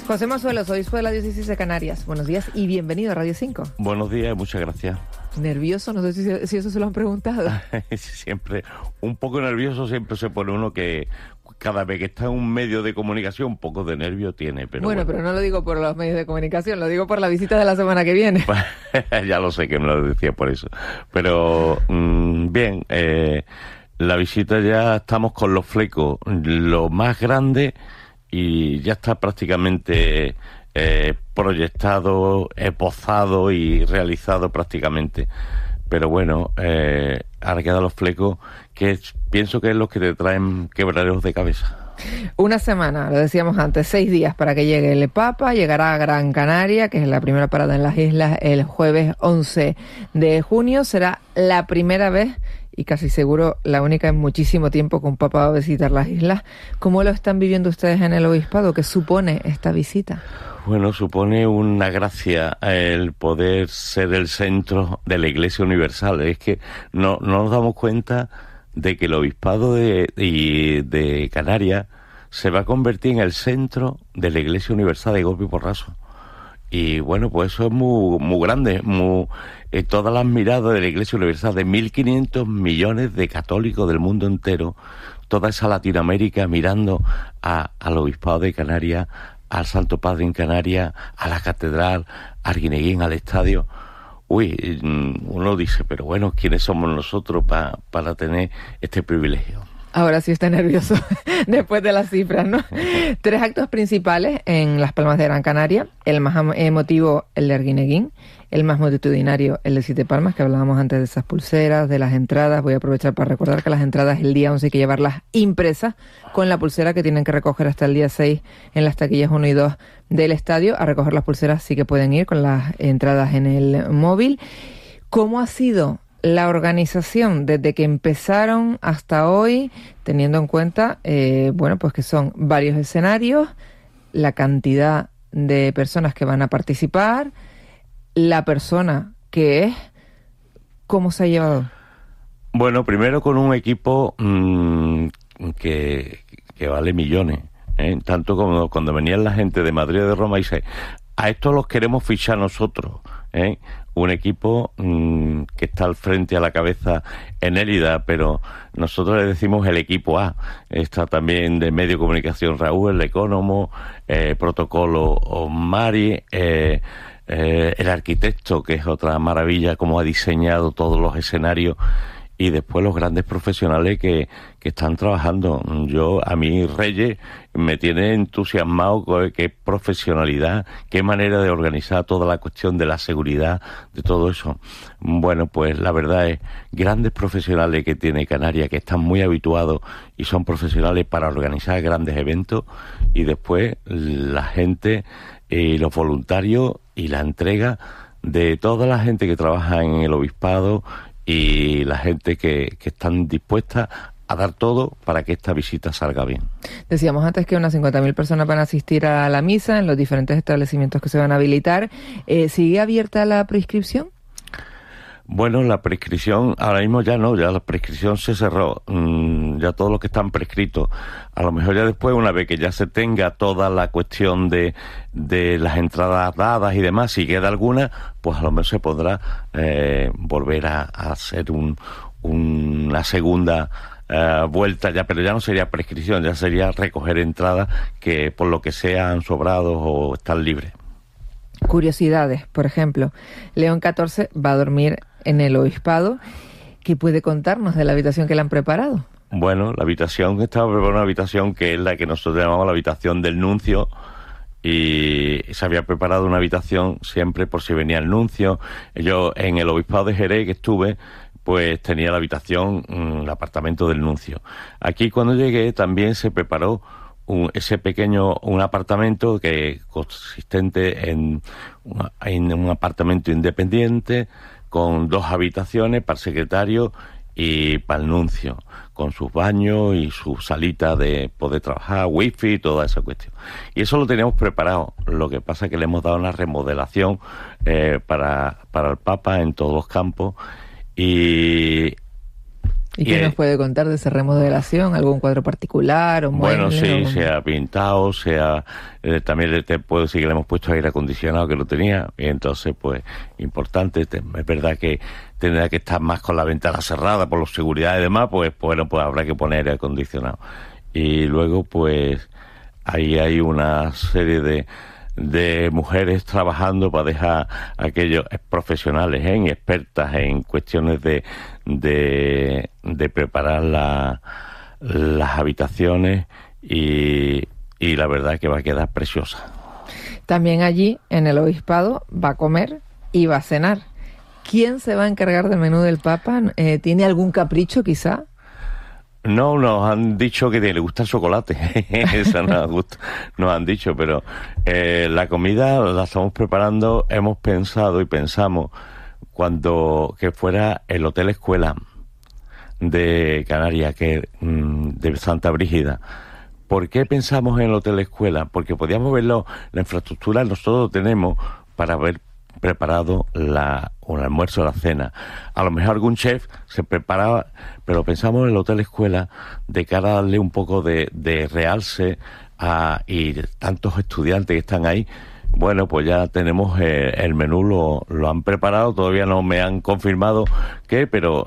José Mozuelos, obispo de la Diócesis de Canarias. Buenos días y bienvenido a Radio 5. Buenos días, muchas gracias. ¿Nervioso? No sé si eso se lo han preguntado. Siempre, un poco nervioso siempre se pone uno, que cada vez que está en un medio de comunicación un poco de nervio tiene. Pero bueno, pero no lo digo por los medios de comunicación, lo digo por la visita de la semana que viene. Ya lo sé que me lo decía por eso. Pero bien, la visita ya estamos con los flecos lo más grande y ya está prácticamente proyectado, esbozado y realizado prácticamente. Pero bueno, ahora quedan los flecos que pienso que es lo que te traen quebraderos de cabeza. Una semana, lo decíamos antes, 6 días para que llegue el Papa. Llegará a Gran Canaria, que es la primera parada en las islas, el jueves 11 de junio. Será la primera vez y casi seguro la única en muchísimo tiempo que un Papa va a visitar las islas. ¿Cómo lo están viviendo ustedes en el obispado? ¿Qué supone esta visita? Bueno, supone una gracia el poder ser el centro de la Iglesia Universal. Es que no nos damos cuenta de que el obispado de Canarias se va a convertir en el centro de la Iglesia Universal de golpe y porrazo. Y bueno, pues eso es muy grande, todas las miradas de la Iglesia Universal, de 1.500 millones de católicos del mundo entero, toda esa Latinoamérica mirando al obispado de Canarias, al Santo Padre en Canarias, a la catedral, al Arguineguín, al estadio. Uy, uno dice, pero bueno, ¿quiénes somos nosotros para tener este privilegio? Ahora sí está nervioso, después de las cifras, ¿no? 3 actos principales en Las Palmas de Gran Canaria. El más emotivo, el de Arguineguín. El más multitudinario, el de Siete Palmas, que hablábamos antes de esas pulseras, de las entradas. Voy a aprovechar para recordar que las entradas el día 11 hay que llevarlas impresas con la pulsera que tienen que recoger hasta el día 6 en las taquillas 1 y 2 del estadio. A recoger las pulseras sí que pueden ir con las entradas en el móvil. ¿Cómo ha sido la organización desde que empezaron hasta hoy, teniendo en cuenta, pues que son varios escenarios, la cantidad de personas que van a participar, la persona que es, cómo se ha llevado? Bueno, primero con un equipo que vale millones, tanto como cuando venían la gente de Madrid o de Roma y dice, a estos los queremos fichar nosotros, un equipo que está al frente, a la cabeza en Élida, pero nosotros le decimos el equipo A. Está también de medio de comunicación Raúl, el Ecónomo, protocolo Mari, el arquitecto, que es otra maravilla, cómo ha diseñado todos los escenarios, y después los grandes profesionales que están trabajando. A mí Reyes me tiene entusiasmado, qué profesionalidad, qué manera de organizar toda la cuestión de la seguridad, de todo eso. Bueno, pues la verdad es, grandes profesionales que tiene Canarias, que están muy habituados y son profesionales para organizar grandes eventos, y después la gente, los voluntarios y la entrega de toda la gente que trabaja en el obispado y la gente que están dispuestas a dar todo para que esta visita salga bien. Decíamos antes que unas 50.000 personas van a asistir a la misa en los diferentes establecimientos que se van a habilitar. ¿Sigue abierta la prescripción? Bueno, la prescripción, ahora mismo ya no, ya la prescripción se cerró, ya todos los que están prescritos. A lo mejor ya después, una vez que ya se tenga toda la cuestión de las entradas dadas y demás, si queda alguna, pues a lo mejor se podrá volver a hacer una segunda vuelta ya, pero ya no sería prescripción, ya sería recoger entradas que por lo que sea han sobrado o están libres. Curiosidades, por ejemplo, León XIV va a dormir en el obispado. ¿Qué puede contarnos de la habitación que le han preparado? Bueno, la habitación que estaba preparada, una habitación que es la que nosotros llamamos la habitación del nuncio, y se había preparado una habitación siempre por si venía el nuncio. Yo en el obispado de Jerez que estuve, pues tenía la habitación, el apartamento del nuncio. Aquí cuando llegué también se preparó un apartamento que consistente en un apartamento independiente con 2 habitaciones para el secretario y para el nuncio, con sus baños y su salita de poder trabajar, wifi y toda esa cuestión. Y eso lo teníamos preparado. Lo que pasa es que le hemos dado una remodelación para el Papa en todos los campos. Y ¿Y qué nos puede contar de esa remodelación? ¿Algún cuadro particular o Bueno, muebles, sí, se ha pintado, también te puedo decir que le hemos puesto aire acondicionado, que lo tenía, y entonces, pues, importante. Es verdad que tendrá que estar más con la ventana cerrada por la seguridad y demás, pues bueno, pues habrá que poner aire acondicionado. Y luego, pues, ahí hay una serie de mujeres trabajando para dejar aquellos profesionales y expertas en cuestiones de preparar las habitaciones y la verdad que va a quedar preciosa. También allí en el obispado va a comer y va a cenar. ¿Quién se va a encargar del menú del Papa? ¿Tiene algún capricho quizá? No, nos han dicho que le gusta el chocolate. Eso nos han dicho, pero la comida la estamos preparando. Hemos pensado y pensamos que fuera el Hotel Escuela de Canarias, de Santa Brígida. ¿Por qué pensamos en el Hotel Escuela? Porque podíamos verlo, la infraestructura nosotros tenemos para haber preparado un almuerzo o la cena. A lo mejor algún chef se preparaba, pero pensamos en el Hotel Escuela de cara a darle un poco de realce y tantos estudiantes que están ahí. Bueno, pues ya tenemos el menú, lo han preparado, todavía no me han confirmado pero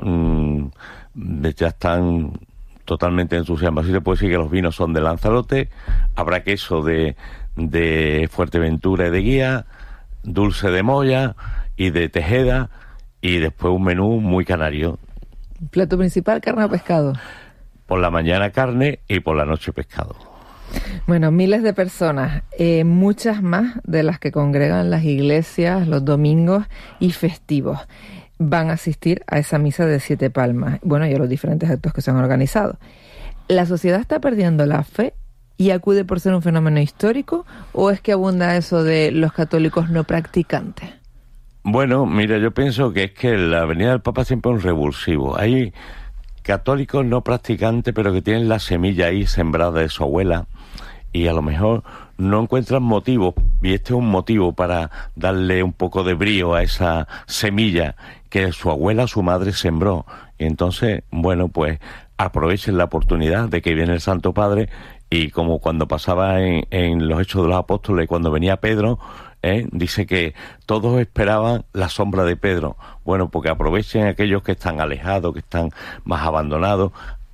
ya están totalmente entusiasmados. Sí te puedo decir que los vinos son de Lanzarote, habrá queso de Fuerteventura y de Guía, dulce de Moya y de Tejeda, y después un menú muy canario. ¿Plato principal, carne o pescado? Por la mañana carne y por la noche pescado. Bueno, miles de personas, muchas más de las que congregan las iglesias los domingos y festivos, van a asistir a esa misa de 7 Palmas, bueno, y a los diferentes actos que se han organizado. ¿La sociedad está perdiendo la fe y acude por ser un fenómeno histórico, o es que abunda eso de los católicos no practicantes? Bueno, mira, yo pienso que es que la venida del Papa siempre es un revulsivo. Hay católicos no practicantes, pero que tienen la semilla ahí sembrada de su abuela, y a lo mejor no encuentran motivos, y este es un motivo para darle un poco de brío a esa semilla que su abuela, su madre sembró. Y entonces, bueno, pues aprovechen la oportunidad de que viene el Santo Padre, y como cuando pasaba en los Hechos de los Apóstoles, cuando venía Pedro, dice que todos esperaban la sombra de Pedro. Bueno, porque aprovechen aquellos que están alejados, que están más abandonados,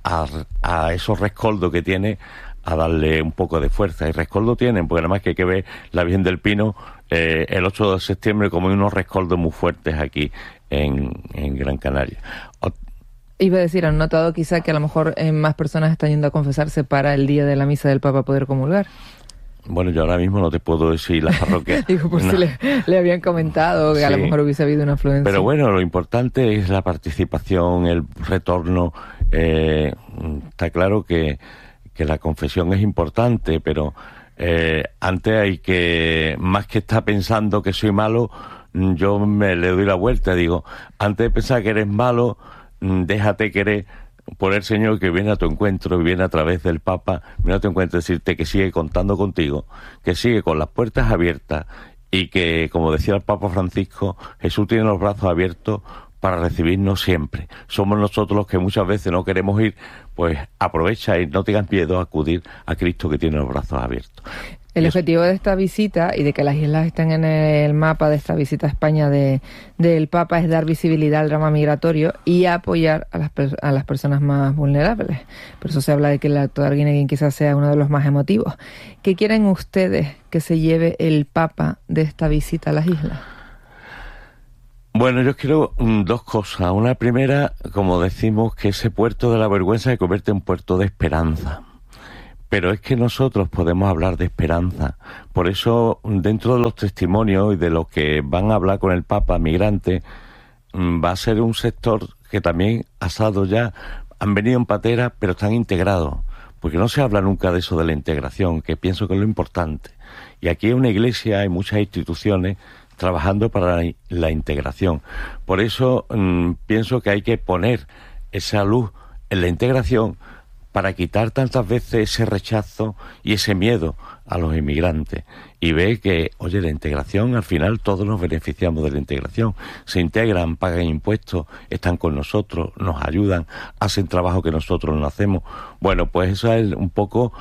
a esos rescoldos que tiene, a darle un poco de fuerza. Y rescoldo tienen, porque nada más que hay que ver la Virgen del Pino el 8 de septiembre, como hay unos rescoldos muy fuertes aquí en Gran Canaria. Iba a decir, ¿han notado quizá que a lo mejor más personas están yendo a confesarse para el día de la misa del Papa poder comulgar? Bueno, yo ahora mismo no te puedo decir las parroquias. Digo, por si le habían comentado que a lo mejor hubiese habido una afluencia. Pero bueno, lo importante es la participación, el retorno. Está claro que la confesión es importante, pero antes hay que, más que estar pensando que soy malo, yo le doy la vuelta, digo, antes de pensar que eres malo, déjate querer por el Señor, que viene a tu encuentro y viene a través del Papa, viene a tu encuentro, decirte que sigue contando contigo, que sigue con las puertas abiertas, y que, como decía el Papa Francisco, Jesús tiene los brazos abiertos para recibirnos siempre. Somos nosotros los que muchas veces no queremos ir, pues aprovecha y no tengas miedo a acudir a Cristo, que tiene los brazos abiertos. El objetivo de esta visita, y de que las islas estén en el mapa de esta visita a España del Papa, es dar visibilidad al drama migratorio y apoyar a las personas más vulnerables. Por eso se habla de que el acto de Arguineguín quizás sea uno de los más emotivos. ¿Qué quieren ustedes que se lleve el Papa de esta visita a las islas? Bueno, yo quiero 2 cosas. Una primera, como decimos, que ese puerto de la vergüenza se convierte en puerto de esperanza. Pero es que nosotros podemos hablar de esperanza. Por eso, dentro de los testimonios y de los que van a hablar con el Papa migrante, va a ser un sector que también asado ya, han venido en patera, pero están integrados. Porque no se habla nunca de eso, de la integración, que pienso que es lo importante. Y aquí hay una iglesia, hay muchas instituciones trabajando para la integración. Por eso pienso que hay que poner esa luz en la integración, para quitar tantas veces ese rechazo y ese miedo a los inmigrantes y ve que, oye, la integración, al final todos nos beneficiamos de la integración. Se integran, pagan impuestos, están con nosotros, nos ayudan, hacen trabajo que nosotros no hacemos. Bueno, pues eso es un poco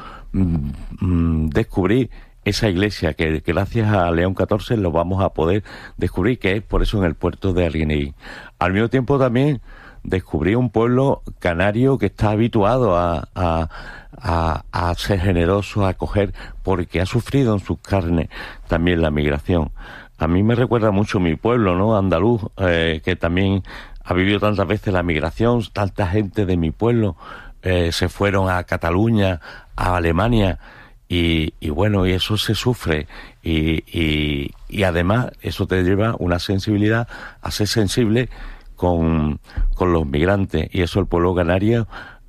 descubrir esa iglesia que gracias a León XIV lo vamos a poder descubrir, que es por eso en el puerto de Arguineguín. Al mismo tiempo también descubrí un pueblo canario que está habituado a ser generoso, a acoger, porque ha sufrido en sus carnes también la migración. A mí me recuerda mucho mi pueblo, ¿no? Andaluz, que también ha vivido tantas veces la migración, tanta gente de mi pueblo se fueron a Cataluña, a Alemania, y bueno, y eso se sufre, y además eso te lleva una sensibilidad a ser sensible con los migrantes, y eso el pueblo canario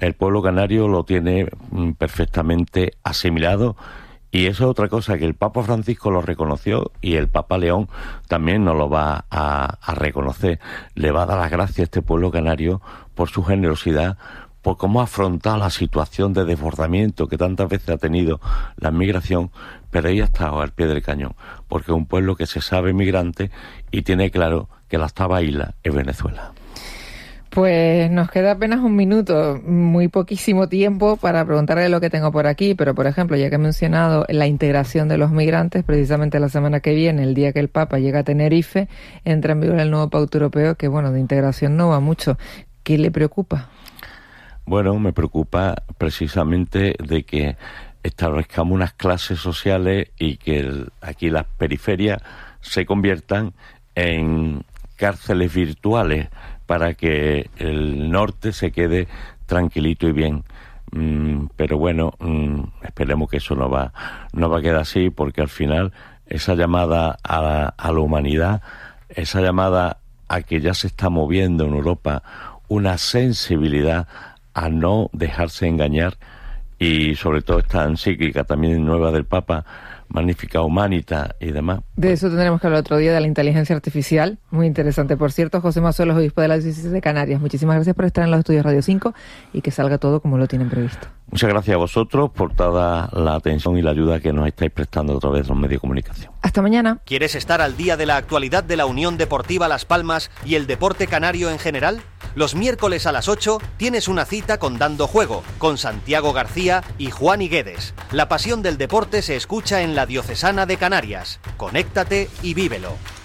lo tiene perfectamente asimilado, y eso es otra cosa que el Papa Francisco lo reconoció y el Papa León también nos lo va a reconocer. Le va a dar las gracias a este pueblo canario por su generosidad, por cómo ha afrontado la situación de desbordamiento que tantas veces ha tenido la migración, pero ella ha estado al pie del cañón, porque es un pueblo que se sabe migrante y tiene claro que la octava isla es Venezuela. Pues nos queda apenas un minuto, muy poquísimo tiempo para preguntarle lo que tengo por aquí, pero por ejemplo, ya que he mencionado la integración de los migrantes, precisamente la semana que viene, el día que el Papa llega a Tenerife, entra en vigor el nuevo Pacto Europeo, que bueno, de integración no va mucho. ¿Qué le preocupa? Bueno, me preocupa precisamente de que establezcamos unas clases sociales y que aquí las periferias se conviertan en cárceles virtuales para que el norte se quede tranquilito y bien. Pero bueno, esperemos que eso no va a quedar así, porque al final esa llamada a la humanidad, esa llamada a que ya se está moviendo en Europa una sensibilidad a no dejarse engañar, y sobre todo esta encíclica también nueva del Papa, Magnificat Humanitas y demás. De eso tendremos que hablar otro día, de la inteligencia artificial, muy interesante. Por cierto, José Mazuelos, obispo de la diócesis de Canarias, muchísimas gracias por estar en los estudios Radio 5 y que salga todo como lo tienen previsto. Muchas gracias a vosotros por toda la atención y la ayuda que nos estáis prestando a través de los medios de comunicación. Hasta mañana. ¿Quieres estar al día de la actualidad de la Unión Deportiva Las Palmas y el deporte canario en general? Los miércoles a las 8 tienes una cita con Dando Juego, con Santiago García y Juan Higuedes. La pasión del deporte se escucha en la Diocesana de Canarias. Conéctate y vívelo.